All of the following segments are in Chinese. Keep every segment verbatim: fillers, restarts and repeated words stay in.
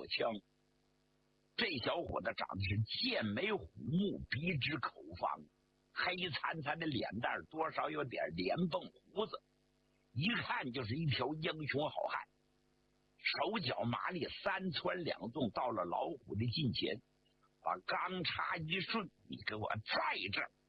枪。这小伙子长得是剑眉虎目，鼻直口方，黑惨惨的脸蛋，多少有点脸蹦胡子，一看就是一条英雄好汉。手脚麻利，三窜两动，到了老虎的近前，把钢叉一顺，你给我在这儿，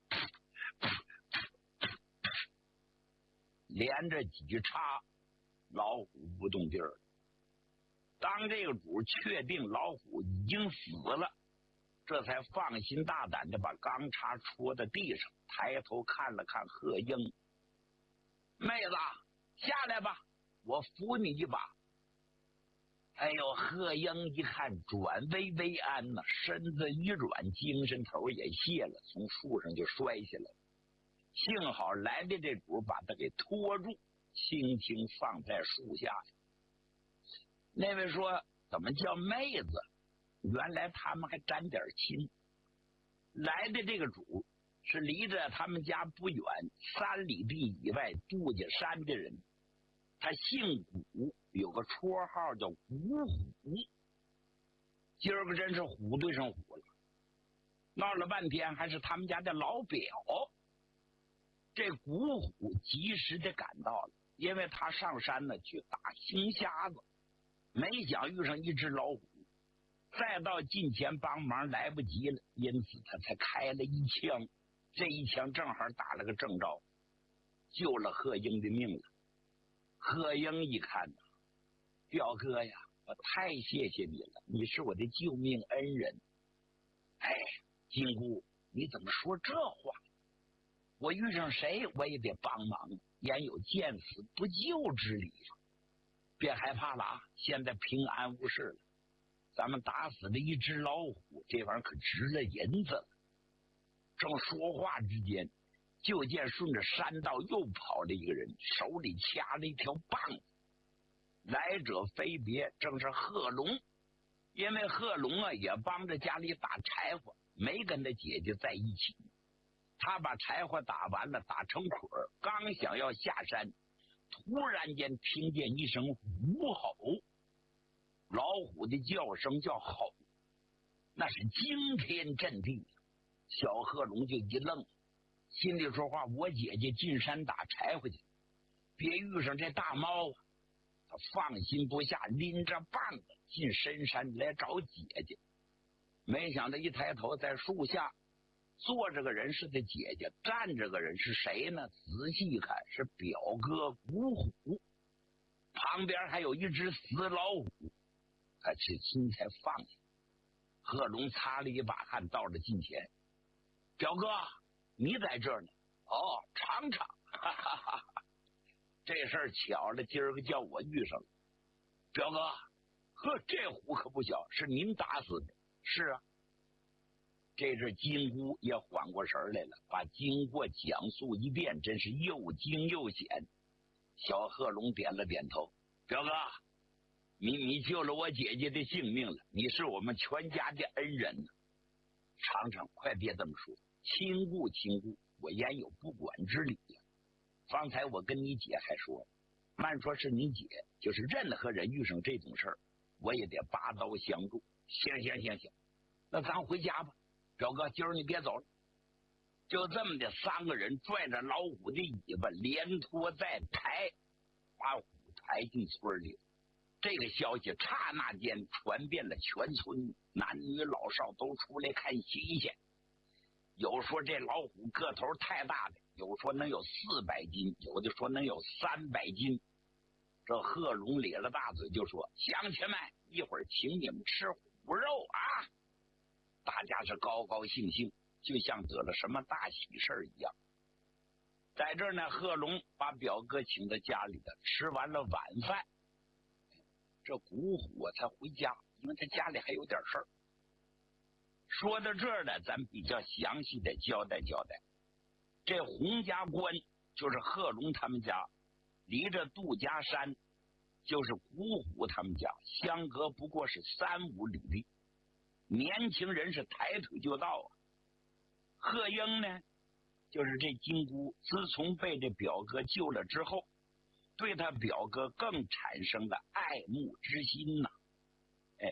连着几叉，老虎不动地儿。当这个主确定老虎已经死了，这才放心大胆的把钢叉戳在地上，抬头看了看贺英，妹子下来吧，我扶你一把。哎呦，贺英一看转危为安呐，身子一软，精神头也泄了，从树上就摔下来。幸好来的这主把他给拖住，轻轻放在树下。那位说怎么叫妹子？原来他们还沾点亲。来的这个主是离着他们家不远三里地以外杜家山的人，他姓古，有个绰号叫古虎。今儿个真是虎对上虎了，闹了半天还是他们家的老表。这古虎及时的赶到了，因为他上山呢去打星瞎子，没想遇上一只老虎，再到近前帮忙来不及了，因此他才开了一枪，这一枪正好打了个正着，救了贺英的命了。贺英一看，表哥呀，我太谢谢你了，你是我的救命恩人。哎，金姑，你怎么说这话？我遇上谁我也得帮忙，焉有见死不救之理呀？别害怕了啊，现在平安无事了，咱们打死了一只老虎，这玩意儿可值了银子了。正说话之间，就见顺着山道又跑了一个人，手里掐了一条棒子。来者非别，正是贺龙。因为贺龙啊也帮着家里打柴火，没跟他姐姐在一起。他把柴火打完了，打成捆儿，刚想要下山，突然间听见一声虎吼。老虎的叫声叫吼，那是惊天震地。小贺龙就一愣，心里说话，我姐姐进山打柴火去，别遇上这大猫啊。他放心不下，拎着棒子进深山来找姐姐。没想到一抬头，在树下坐着个人是他姐姐，站着个人是谁呢？仔细一看，是表哥古虎，旁边还有一只死老虎，他这心才放下。贺龙擦了一把汗，到了近前，表哥，你在这儿呢？哦，尝尝，哈哈哈哈。这事儿巧了，今儿个叫我遇上了。表哥，呵，这虎可不小，是您打死的。是啊。这阵金姑也缓过神来了，把经过讲述一遍，真是又惊又险。小贺龙点了点头，表哥，你你救了我姐姐的性命了，你是我们全家的恩人呢。尝尝，快别这么说，亲故亲故，我焉有不管之理呀？方才我跟你姐还说，慢说是你姐，就是任何人遇上这种事儿，我也得拔刀相助。行行行行，那咱回家吧。表哥，今儿你别走了。就这么的，三个人拽着老虎的尾巴，连拖带抬，把虎抬进村里。这个消息刹那间传遍了全村，男女老少都出来看新鲜。有说这老虎个头太大的，有说能有四百斤，有的说能有三百斤。这贺龙咧了大嘴就说：“乡亲们，一会儿请你们吃虎肉啊！”大家是高高兴兴，就像得了什么大喜事一样。在这儿呢，贺龙把表哥请到家里的，吃完了晚饭，这古虎啊才回家，因为他家里还有点事儿。说到这儿呢，咱比较详细的交代交代。这洪家关就是贺龙他们家，离着杜家山就是古虎他们家，相隔不过是三五里地。年轻人是抬腿就到啊。贺英呢，就是这金姑，自从被这表哥救了之后，对他表哥更产生了爱慕之心呐、啊。哎，因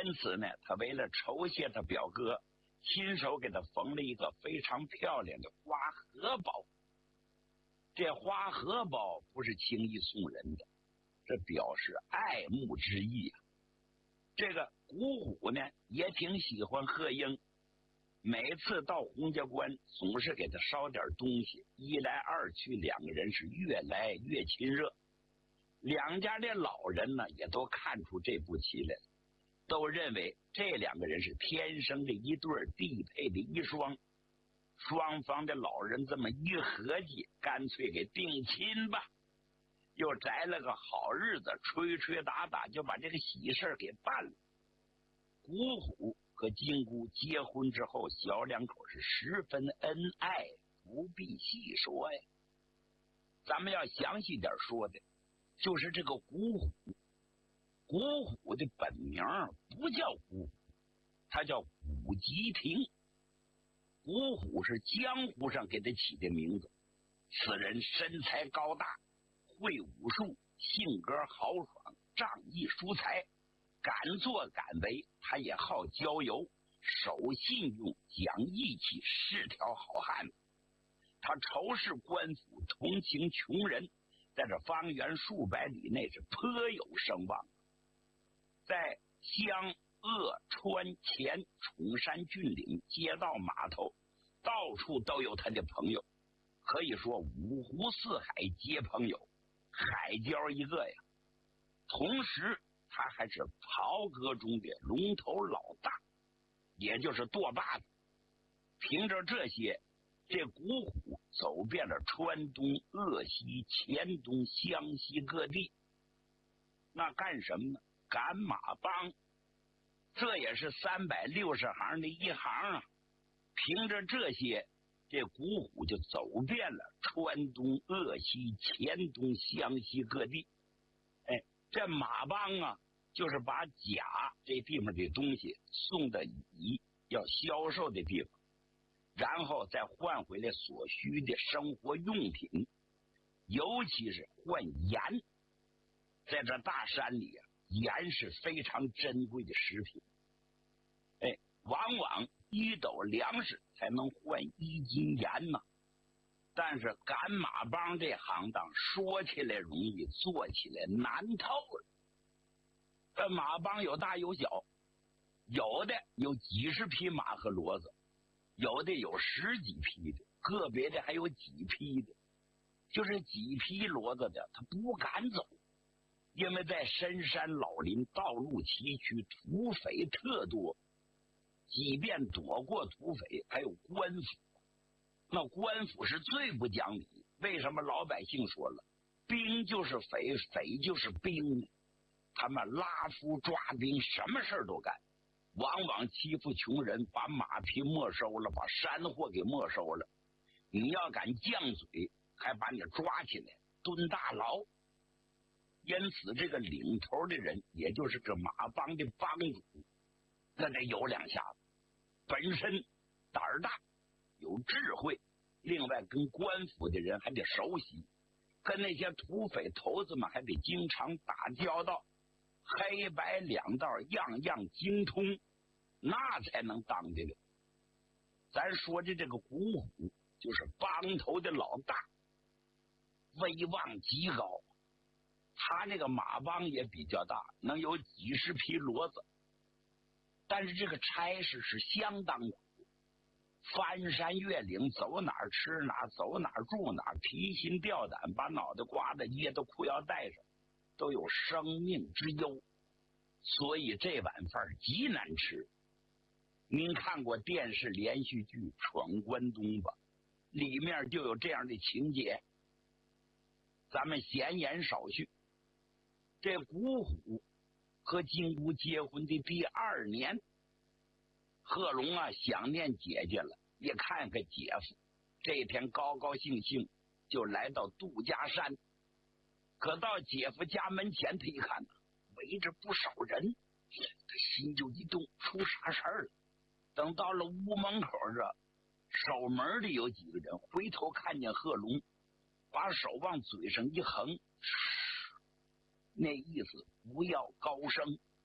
因此呢，他为了酬谢他表哥，亲手给他缝了一个非常漂亮的花荷包。这花荷包不是轻易送人的，这表示爱慕之意啊。这个古虎呢也挺喜欢贺英，每次到洪家关总是给他捎点东西，一来二去两个人是越来越亲热。两家的老人呢也都看出这步棋来了，都认为这两个人是天生的一对，地配的一双。双方的老人这么一合计，干脆给定亲吧，又摘了个好日子，吹吹打打就把这个喜事给办了。古虎和金姑结婚之后，小两口是十分恩爱，不必细说呀。咱们要详细点说的，就是这个古虎。古虎的本名不叫古虎，他叫古吉亭。古虎是江湖上给他起的名字。此人身材高大，会武术，性格豪爽，仗义疏财，敢作敢为。他也好交友，守信用，讲义气，是条好汉子。他仇视官府，同情穷人，在这方圆数百里内是颇有声望。在湘鄂川黔崇山峻岭街道码头，到处都有他的朋友，可以说五湖四海皆朋友，海交一个呀。同时他还是袍哥中的龙头老大，也就是舵把子。凭着这些，这古虎走遍了川东、鄂西、黔东、湘西各地。那干什么呢？赶马帮，这也是三百六十行的一行啊。凭着这些，这古虎就走遍了川东、鄂西、黔东、湘西各地。哎，这马帮啊，就是把甲这地方的东西送到乙要销售的地方，然后再换回来所需的生活用品，尤其是换盐。在这大山里啊，盐是非常珍贵的食品。哎，往往一斗粮食才能换一斤盐呢。但是赶马帮这行当说起来容易，做起来难透了。这马帮有大有小，有的有几十匹马和骡子，有的有十几匹的，个别的还有几匹的。就是几匹骡子的他不敢走，因为在深山老林，道路崎岖，土匪特多。即便躲过土匪，还有官府。那官府是最不讲理，为什么老百姓说了兵就是匪，匪就是兵呢？他们拉夫抓兵，什么事都干，往往欺负穷人，把马匹没收了，把山货给没收了。你要敢犟嘴，还把你抓起来蹲大牢。因此这个领头的人，也就是这马帮的帮主，那得有两下子，本身胆儿大，有智慧，另外跟官府的人还得熟悉，跟那些土匪头子们还得经常打交道，黑白两道样样精通，那才能当得了。咱说的这个古虎就是帮头的老大，威望极高。他那个马帮也比较大，能有几十匹骡子，但是这个差事是相当苦，翻山越岭，走哪儿吃哪儿，走哪儿住哪儿，提心吊胆，把脑袋瓜子掖到裤腰带上，都有生命之忧，所以这碗饭极难吃。您看过电视连续剧《闯关东》吧？里面就有这样的情节。咱们闲言少叙，这古虎和金姑结婚的第二年，贺龙啊想念姐姐了，也看看姐夫，这天高高兴兴就来到杜家山。可到姐夫家门前，他一看，围着不少人，他心就一动，出啥事儿了？等到了屋门口这，守门的有几个人回头看见贺龙，把手往嘴上一横，那意思不要高声，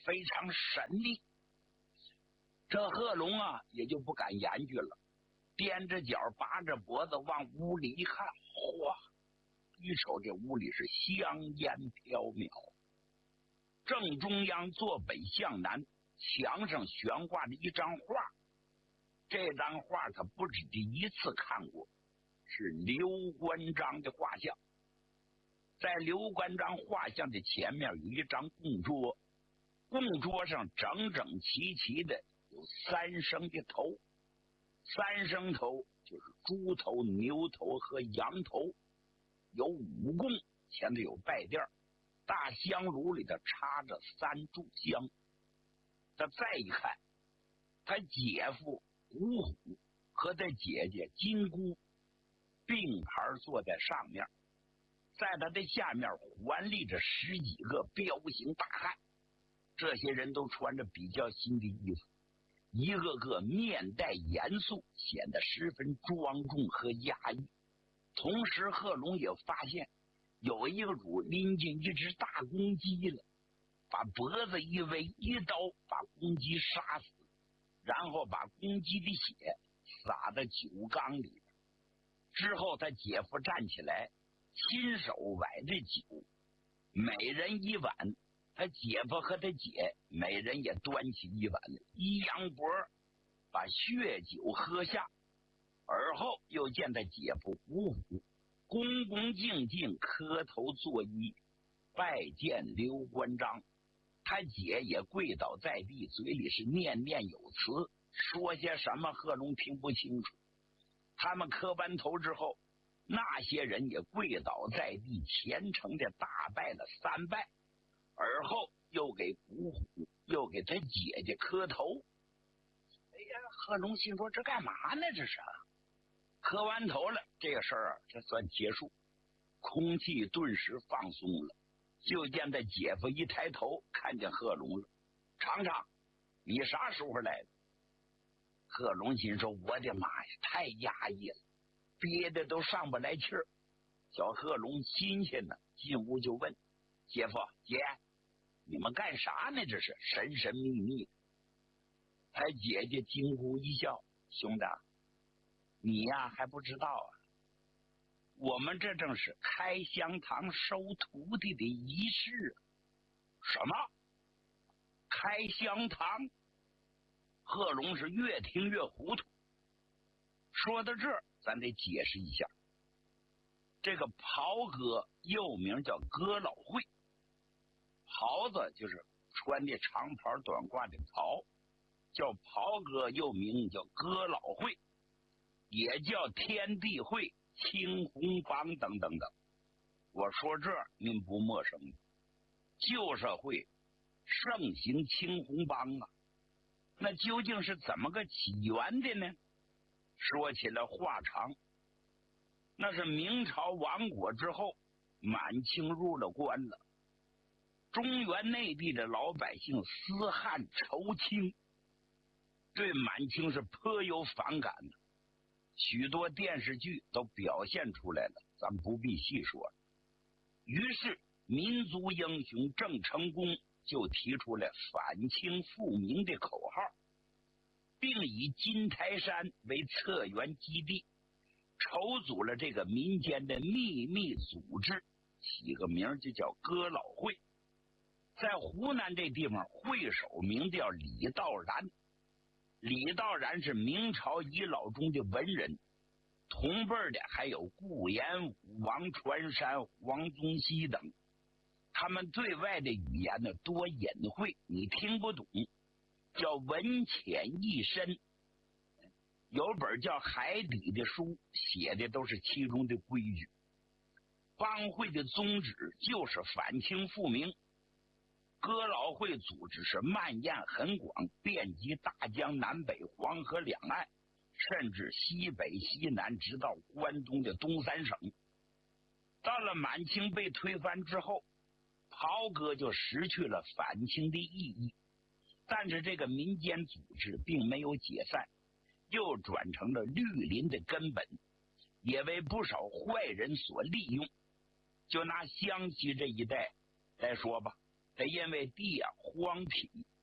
非常神秘。这贺龙啊也就不敢言语了，踮着脚拔着脖子往屋里一看，哗，一瞅这屋里是香烟飘渺，正中央坐北向南，墙上悬挂着一张画，这张画他不止第一次看过，是刘关张的画像。在刘关张画像的前面有一张供桌，供桌上整整齐齐的有三牲的头，三牲头就是猪头、牛头和羊头，有五供，前头有拜垫，大香炉里头插着三炷香。他再一看，他姐夫古虎和他姐姐金姑并排坐在上面，在他的下面环立着十几个彪形大汉，这些人都穿着比较新的衣服，一个个面带严肃，显得十分庄重和压抑。同时贺龙也发现有一个主拎进一只大公鸡了，把脖子一围，一刀把公鸡杀死，然后把公鸡的血洒在酒缸里。之后他姐夫站起来亲手崴着酒，每人一碗，他姐夫和他姐每人也端起一碗，一扬脖把血酒喝下。而后又见他姐夫虎虎恭恭敬敬磕头作揖，拜见刘关张。他姐也跪倒在地，嘴里是念念有词，说些什么贺龙听不清楚。他们磕完头之后，那些人也跪倒在地，虔诚的打拜了三拜，而后又给虎虎又给他姐姐磕头。哎呀，贺龙心说这干嘛呢？这是磕完头了，这个事儿啊，这算结束，空气顿时放松了。就见他姐夫一抬头看见贺龙了，尝尝，你啥时候来的？贺龙心说我的妈呀，太压抑了，憋得都上不来气儿。小贺龙新鲜呢，进屋就问姐夫姐，你们干啥呢？这是神神秘秘的。他姐姐惊呼一笑，兄弟，你呀还不知道啊，我们这正是开香堂收徒弟的仪式。什么？开香堂？贺龙是越听越糊涂。说到这儿，咱得解释一下，这个袍哥又名叫哥老会，袍子就是穿的长袍短褂的袍，叫袍哥，又名叫哥老会，也叫天地会、青红帮等等等。我说这您不陌生，旧社会盛行青红帮啊，那究竟是怎么个起源的呢？说起来话长，那是明朝亡国之后，满清入了关了，中原内地的老百姓思汉仇清，对满清是颇有反感的，许多电视剧都表现出来了，咱不必细说了。于是民族英雄郑成功就提出了反清复明的口号，并以金台山为策源基地，筹组了这个民间的秘密组织，起个名就叫哥老会。在湖南这地方，会首名叫李道然。李道然是明朝遗老中的文人，同辈的还有顾炎武、王传山、黄宗羲等。他们对外的语言呢多隐晦，你听不懂，叫文浅意深。有本叫《海底》的书，写的都是其中的规矩。帮会的宗旨就是反清复明。哥老会组织是蔓延很广，遍及大江南北、黄河两岸，甚至西北西南，直到关东的东三省。到了满清被推翻之后，袍哥就失去了反清的意义，但是这个民间组织并没有解散，又转成了绿林的根本，也为不少坏人所利用。就拿湘西这一带来说吧， 他因为地啊荒僻，